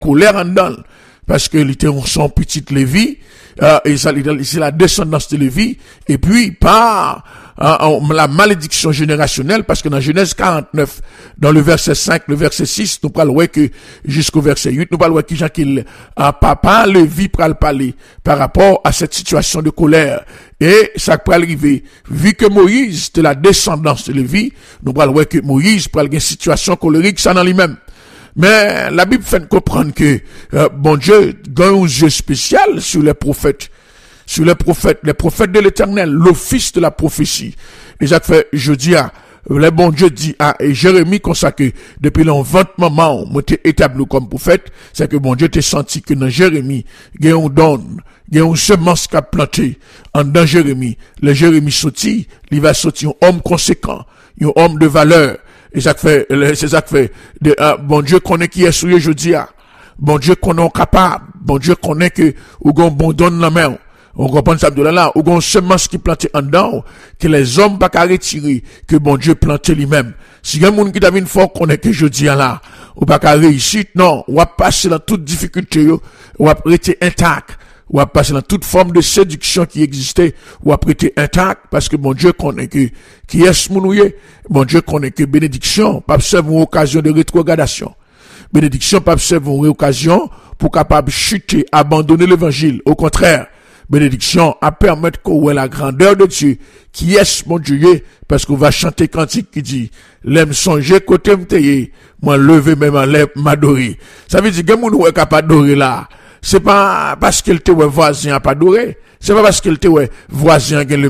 colère en dedans. Parce que il était son petit Lévi, et ça, c'est la descendance de Lévi, et puis par la malédiction générationnelle, parce que dans Genèse 49, dans le verset 5, le verset 6, nous parlons que jusqu'au verset 8, nous parlons que papa Lévi pral parler par rapport à cette situation de colère. Et ça pral arriver, vu que Moïse était la descendance de Lévi, nous parlons que Moïse pral une situation colérique ça dans lui-même. Mais la Bible fait comprendre que bon Dieu a un yeux spécial sur les prophètes, les prophètes de l'Éternel, l'office de la prophétie. Et ça fait, je dis le bon Dieu dit à Jérémie comme ça que depuis le 20 moment où t'es établi comme prophète, c'est que bon Dieu t'es senti que dans Jérémie, il y a un don, il y a une semence qui a planté en dans Jérémie. Le Jérémie sorti, il va sortir un homme conséquent, un homme de valeur. Et ça fait, c'est ça que fait, bon Dieu connaît qui est souillé, je dis, bon Dieu connaît capable, bon Dieu connaît que, ou gon bon donne la main, on comprend ça de là, ou gon semence qui planté en dedans, que les hommes pas qu'à retirer, que bon Dieu planté lui-même. Si y a un monde qui t'a une fois connaît que je dis là, ou pas qu'à réussir, non, ou à passer dans toute difficulté, ou à rester intact. Ou à passer dans toute forme de séduction qui existait, ou à prêter intact, parce que mon Dieu connaît que, qui est ce mounouye, mon Dieu connaît que bénédiction, pas servir une occasion de rétrogradation. Bénédiction, pas servir une occasion pour capable chuter, abandonner l'évangile. Au contraire, bénédiction, à permettre qu'on ait la grandeur de Dieu, qui est mon Dieu, parce qu'on va chanter cantique qui dit, l'aime songer côté m'teye, moi lever même en l'air m'adorer. Ça veut dire que mon ou est capable d'adorer là. C'est pas parce qu'elle te voisin a pas adoré. C'est pas parce qu'elle te voisin qui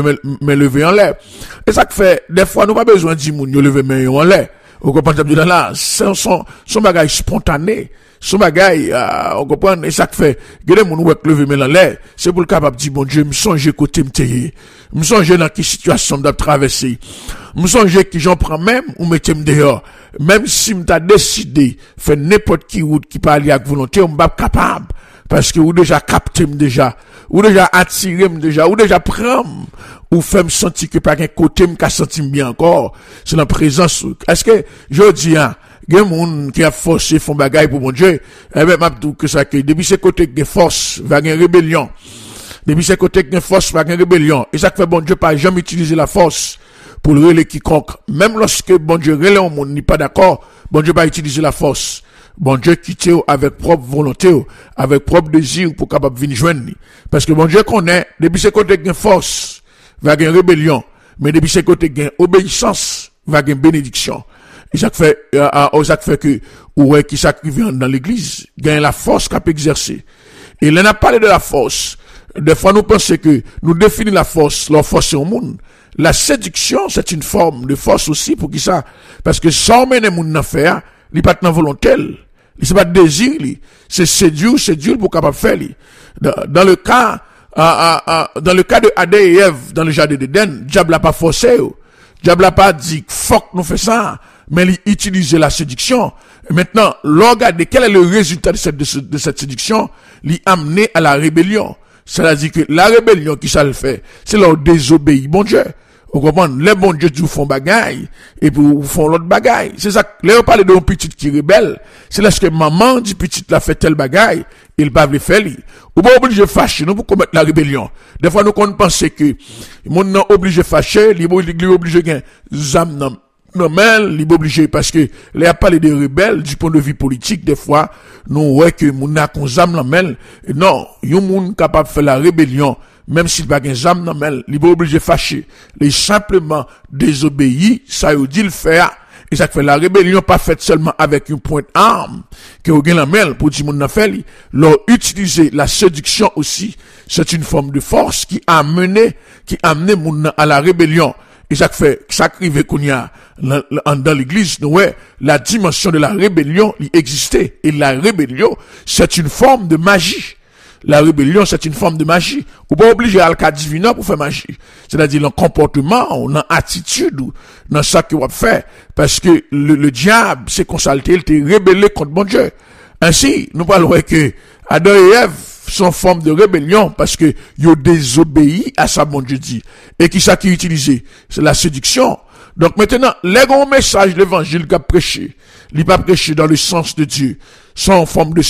me lever en l'air. Et ça fait, des fois, nous pas besoin de dire moun yo lever main en l'air. Vous comprenez là, son bagage spontané. Son bagage, on comprend, et ça fait, gade moun ou lever main en l'air. C'est pour le capable de dire, bon Dieu, me songe côté m'teye. Me songe dans quelle situation m'd'a traverser. Me songe qui j'en prends même, ou mettez dehors. Même si m'ta décidé, faire n'importe qui route qui parle avec volonté, on m'ba capable. Parce que ou déjà capté déjà, ou déjà attiré déjà, ou déjà prendre, ou fait me sentir que par un côté m'ka senti bien encore. C'est la présence. Est-ce que, je dis, il y a des gens qui a forcé font bagaille pour mon Dieu, eh ben, m'abdou que ça que, depuis ce côté de force, va y avoir rébellion. Depuis ce côté de force, va y avoir rébellion. Et ça fait bon Dieu pas jamais utiliser la force pour le relais quiconque. Même lorsque bon Dieu relais au monde n'est pas d'accord, bon Dieu va utiliser la force. Bon Dieu quitte avec propre volonté, avec propre désir pour capable venir joindre. Parce que bon Dieu connaît, depuis ce côté de force, va y avoir rébellion. Mais depuis ce côté de obéissance, va y avoir bénédiction. Et ça fait, ça fait que, ouais, qui s'active dans l'église, gagne la force qu'a pu exercer. Et il en a parlé de la force. Des fois, nous pensons que nous définissons la force c'est au monde. La séduction, c'est une forme de force aussi pour qui ça? Parce que sans mener moun nan faire, li pas dans volonté, c'est pas de désir, c'est séduire pour capable faire, dans le cas de Adam et Ève, dans le jardin d'Éden, diable a pas forcé, diable a pas dit, fuck, nous fait ça, mais il utilisait la séduction. Et maintenant, regardez quel est le résultat de cette séduction, il amené à la rébellion. C'est-à-dire que la rébellion qui ça le fait, c'est leur désobéir, bon Dieu. Vous comprenez? Les bons dieux du font bagaille, et puis vous font l'autre bagaille. C'est ça, là, on parle de un petit qui rebelle. C'est lorsque maman dit petit la fait tel bagaille, il va le faire, ou pas obligé de fâcher, nous, pour commettre la rébellion. Des fois, nous, on pense que, mon non obligé de fâcher, il est obligé de zam non, mais, il est obligé, parce que, là, a parlé des rebelles, du point de vue politique, des fois, nous, ouais, que, mon n'a qu'on zam non, mais, non, yon moun capable de faire la rébellion, même s'il n'a pas un zam non, mais, il est obligé de fâcher. Il est simplement désobéi, ça veut dire le faire, et ça fait la rébellion pas faite seulement avec une pointe arme, que vous gagnez la main pour dire mon n'a fait, leur utiliser la séduction aussi, c'est une forme de force qui a amené mon à la rébellion. Et ça fait, ça arrive qu'on y a, dans l'église, ouais, la dimension de la rébellion, il existait. Et la rébellion, c'est une forme de magie. La rébellion, c'est une forme de magie. Ou pas obligé à le cas divin pour faire magie. C'est-à-dire, dans le comportement, dans l'attitude, dans ça que vous fait. Parce que le diable, c'est consulté, il était rébellé contre bon Dieu. Ainsi, nous parlons que Adam et Ève sont forme de rébellion parce que ils ont désobéi à ça, bon Dieu dit. Et qui ça qui est utilisé? C'est la séduction. Donc maintenant, les gros messages de l'évangile qu'a prêché, il pas prêché dans le sens de Dieu. sont en forme de